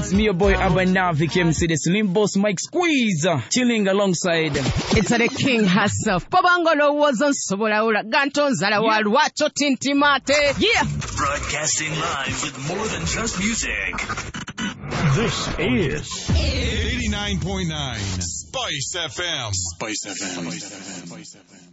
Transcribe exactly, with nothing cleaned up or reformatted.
It's me, your boy Abanavik M C, the Slim Boss Mike Squeeze, uh, chilling alongside. It's the king herself. Babangolo wasn't Sobolaula, Ganton Zalawal, Wacho Tintimate. Yeah. Broadcasting live with more than just music. This is eighty-nine point nine Spice F M. Spice F M. Spice F M.